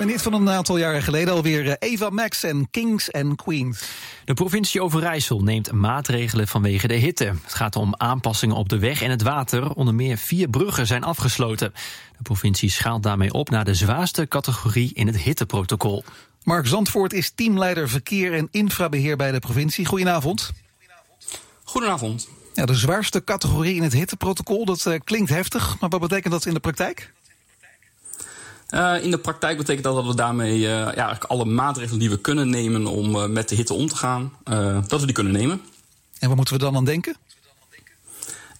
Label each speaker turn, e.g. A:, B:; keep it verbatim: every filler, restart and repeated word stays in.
A: En dit van een aantal jaren geleden alweer Eva Max en Kings and Queens.
B: De provincie Overijssel neemt maatregelen vanwege de hitte. Het gaat om aanpassingen op de weg en het water. Onder meer vier bruggen zijn afgesloten. De provincie schaalt daarmee op naar de zwaarste categorie in het hitteprotocol.
A: Mark Zandvoort is teamleider verkeer en infrabeheer bij de provincie. Goedenavond.
C: Goedenavond.
A: Ja, de zwaarste categorie in het hitteprotocol, dat uh, klinkt heftig. Maar wat betekent dat in de praktijk?
C: Uh, in de praktijk betekent dat dat we daarmee uh, ja, eigenlijk alle maatregelen die we kunnen nemen om uh, met de hitte om te gaan, uh, dat we die kunnen nemen.
A: En waar moeten we dan aan denken?